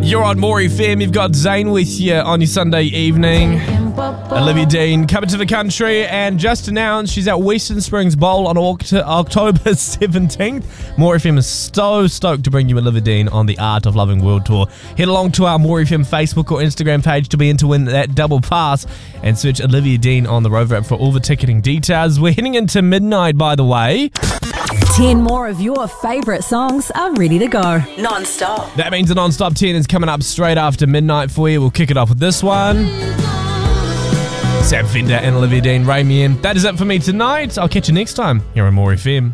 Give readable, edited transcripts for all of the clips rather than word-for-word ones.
You're on More FM. You've got Zane with you on your Sunday evening. Olivia Dean coming to the country and just announced she's at Western Springs Bowl on October 17th. More FM is so stoked to bring you Olivia Dean on the Art of Loving World Tour. Head along to our More FM Facebook or Instagram page to be in to win that double pass and search Olivia Dean on the Rover app for all the ticketing details. We're heading into midnight, by the way. 10 more of your favourite songs are ready to go. Non-stop. That means the non-stop 10 is coming up straight after midnight for you. We'll kick it off with this one. Sam Fender and Olivia Dean, Ramian. That is it for me tonight. I'll catch you next time here on More FM.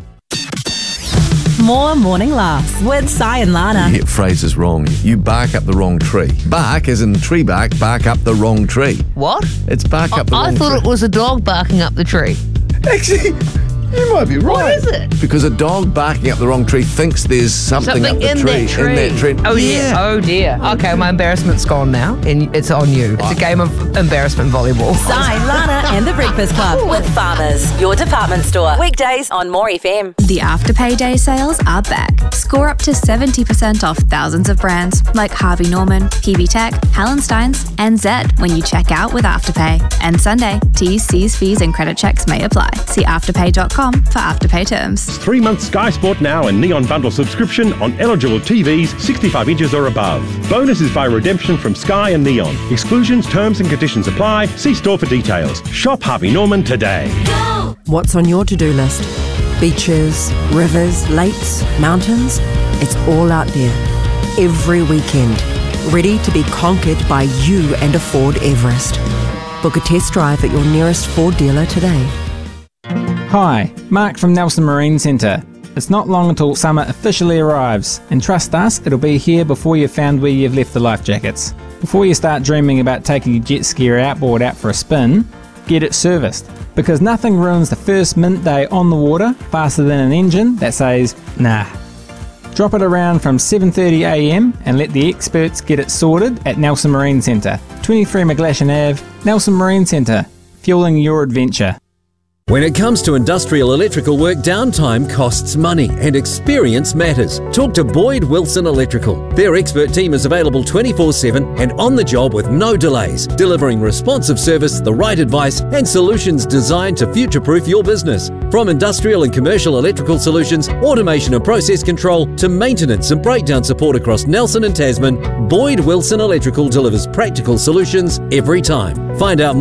More Morning Laughs with Sai and Lana. You get phrases wrong. You bark up the wrong tree. Bark as in tree bark up the wrong tree. What? It's bark up the wrong tree. I thought it was a dog barking up the tree. Actually, you might be right. What is it? Because a dog barking up the wrong tree thinks there's something up the in tree. that tree. In that tree. Oh, yeah. Oh, dear. Okay, my embarrassment's gone now, and it's on you. It's a game of embarrassment volleyball. Sai, Lana and the Breakfast Club with Farmers, your department store. Weekdays on More FM. The Afterpay Day sales are back. Score up to 70% off thousands of brands like Harvey Norman, PB Tech, Hallensteins and Zed when you check out with Afterpay. And Sunday, T's, C's, fees and credit checks may apply. See afterpay.com for Afterpay terms. 3 months Sky Sport Now and Neon Bundle subscription on eligible TVs 65 inches or above. Bonuses by redemption from Sky and Neon. Exclusions, terms and conditions apply. See store for details. Shop Harvey Norman today. What's on your to-do list? Beaches, rivers, lakes, mountains? It's all out there. Every weekend. Ready to be conquered by you and a Ford Everest. Book a test drive at your nearest Ford dealer today. Hi, Mark from Nelson Marine Centre. It's not long until summer officially arrives, and trust us, it'll be here before you've found where you've left the life jackets. Before you start dreaming about taking your jet ski or outboard out for a spin, get it serviced. Because nothing ruins the first mint day on the water faster than an engine that says, nah. Drop it around from 7:30am and let the experts get it sorted at Nelson Marine Centre, 23 McGlashan Ave, Nelson Marine Centre, fueling your adventure. When it comes to industrial electrical work, downtime costs money and experience matters. Talk to Boyd Wilson Electrical. Their expert team is available 24/7 and on the job with no delays, delivering responsive service, the right advice and solutions designed to future-proof your business. From industrial and commercial electrical solutions, automation and process control, to maintenance and breakdown support across Nelson and Tasman, Boyd Wilson Electrical delivers practical solutions every time. Find out